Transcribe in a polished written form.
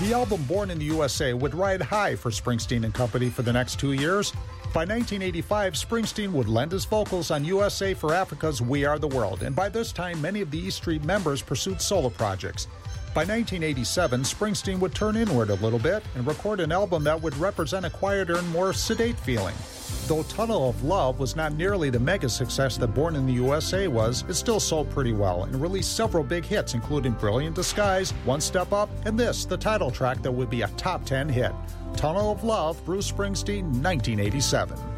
The album Born in the USA would ride high for Springsteen and company for the next 2 years. By 1985, Springsteen would lend his vocals on USA for Africa's We Are the World, and by this time, many of the E Street members pursued solo projects. By 1987, Springsteen would turn inward a little bit and record an album that would represent a quieter and more sedate feeling. Though Tunnel of Love was not nearly the mega success that Born in the USA was, it still sold pretty well and released several big hits, including Brilliant Disguise, One Step Up, and this, the title track that would be a top 10 hit. Tunnel of Love, Bruce Springsteen, 1987.